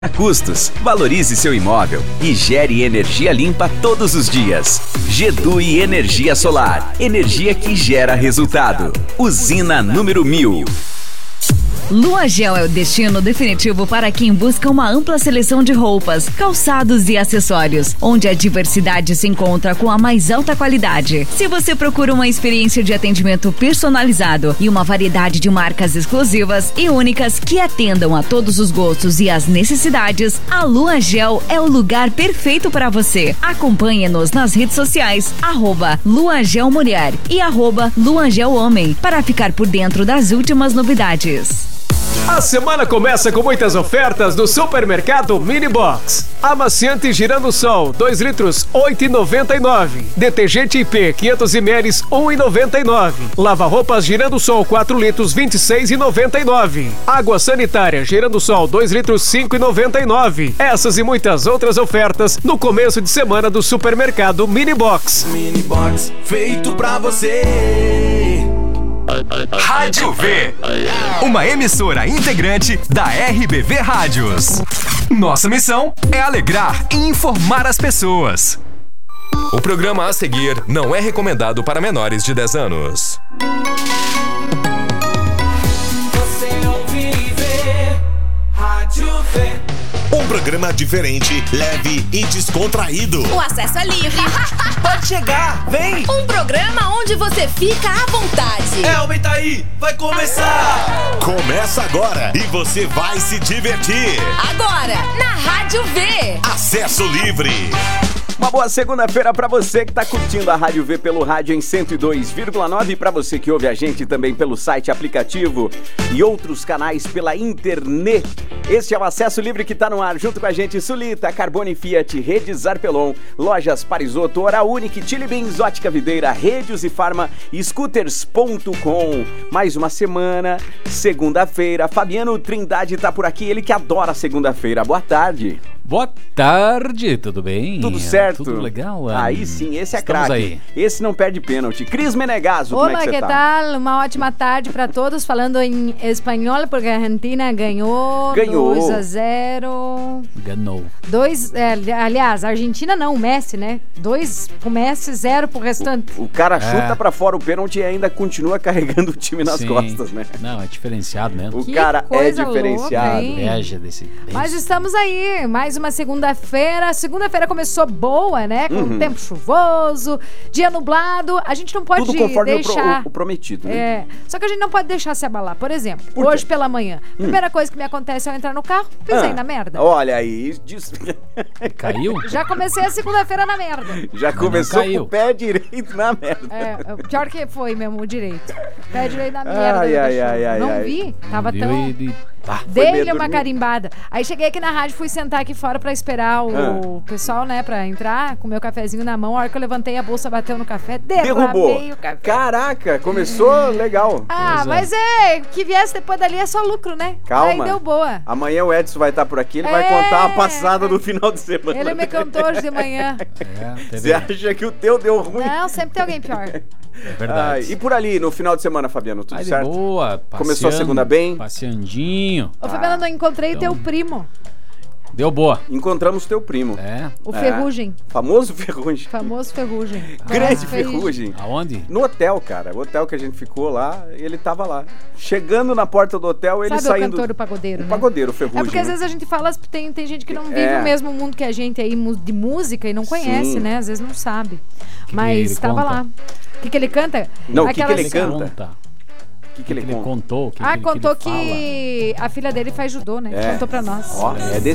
Custos, valorize seu imóvel e gere energia limpa todos os dias. Gedui Energia Solar, energia que gera resultado. Usina número 1000. Lua Gel é o destino definitivo para quem busca uma ampla seleção de roupas, calçados e acessórios, onde a diversidade se encontra com a mais alta qualidade. Se você procura uma experiência de atendimento personalizado e uma variedade de marcas exclusivas e únicas que atendam a todos os gostos e as necessidades, a Lua Gel é o lugar perfeito para você. Acompanhe-nos nas redes sociais, @LuaGelMulher e @LuaGelHomem, para ficar por dentro das últimas novidades. A semana começa com muitas ofertas do Supermercado Mini Box. Amaciante Giranosol, 2 litros, R$ 8,99. Detergente IP, 500 ml, R$ 1,99. Lava-roupas Giranosol, 4 litros, R$ 26,99. Água sanitária Giranosol, 2 litros, R$ 5,99. Essas e muitas outras ofertas no começo de semana do Supermercado Mini Box. Mini Box, feito pra você. Rádio V, uma emissora integrante da RBV Rádios. Nossa missão é alegrar e informar as pessoas. O programa a seguir não é recomendado para menores de 10 anos. Você ouve e vê Rádio V. Um programa diferente, leve e descontraído. O acesso é livre. Pode chegar, vem! Um programa onde você fica à vontade. Aumenta aí, vai começar! Começa agora e você vai se divertir. Agora, na Rádio V. Acesso livre. Uma boa segunda-feira para você que tá curtindo a Rádio V pelo rádio em 102,9 e para você que ouve a gente também pelo site, aplicativo e outros canais pela internet. Este é o Acesso Livre que tá no ar, junto com a gente Sulita, Carbone Fiat, Redes Arpelon, Lojas Parisotto, Hora Unique, Chili Beans, Ótica Videira, Redios e Farma, Scooters.com. Mais uma semana, segunda-feira. Fabiano Trindade tá por aqui, ele que adora segunda-feira. Boa tarde. Boa tarde, tudo bem? Tudo certo? Tudo legal? Aí sim, esse é Estamos craque. aí. Esse não perde pênalti. Cris Menegaso, Olá, como é que você tá? tal? Uma ótima tarde para todos, falando em espanhol, porque a Argentina ganhou 2-0. Ganhou. Aliás, a Argentina não, o Messi, né? 2 pro Messi, 0 pro restante. O cara chuta pra fora o pênalti e ainda continua carregando o time nas Sim. costas, né? Não, é diferenciado mesmo. O Que cara é coisa diferenciado. louca, hein? Inveja desse. Mas estamos aí, mais uma segunda-feira. Segunda-feira começou boa, né? Com tempo chuvoso, dia nublado. A gente não pode Tudo conforme deixar... o prometido, né? É, só que a gente não pode deixar se abalar. Por exemplo, Por quê? hoje pela manhã, primeira coisa que me acontece ao entrar no carro, pisei na merda. Olha aí, Caiu? Já comecei a segunda-feira na merda. já não começou com caiu. o pé direito na merda. É, pior que foi mesmo, o direito. Pé direito na merda. Ai, do ai, cachorro. ai, ai, não ai. vi, tava Viu tão... ele- Foi Dei-lhe meio uma dormir. carimbada. Aí cheguei aqui na rádio, fui sentar aqui fora pra esperar o pessoal, né, pra entrar, com o meu cafezinho na mão. A hora que eu levantei, a bolsa bateu no café, Derrubou. derrubei o café. Caraca, começou legal. Ah, mas que viesse depois dali é só lucro, né? Calma. Aí deu boa. Amanhã o Edson vai estar por aqui, ele vai É. contar a passada do final de semana. Ele me contou hoje de manhã. Você acha que o teu deu ruim? Não, sempre tem alguém pior. É verdade. Ai, e por ali, no final de semana, Fabiano, tudo Ai, de certo? boa, Começou a segunda bem? Passeandinho. Ô, Fabiana, não encontrei teu primo, Deu boa. Encontramos teu primo. É. o Ferrugem. Famoso Ferrugem. Famoso Ferrugem. Grande Nossa, fez- Ferrugem. Aonde? No hotel, cara. O hotel que a gente ficou lá, ele tava lá. Chegando na porta do hotel, ele Sabe saindo... o cantor, o pagodeiro, O né? pagodeiro, o Ferrugem. É porque às né? vezes a gente fala, tem gente que não vive É. o mesmo mundo que a gente aí de música e não conhece, Sim. né? Às vezes não sabe. ele Mas estava conta? lá. O que ele canta? Não, o que Aquelas- ele canta? Conta. O que Ele conta? contou. Ah, contou ele fala. que a filha dele faz judô, né? É. Contou pra nós. Ó, é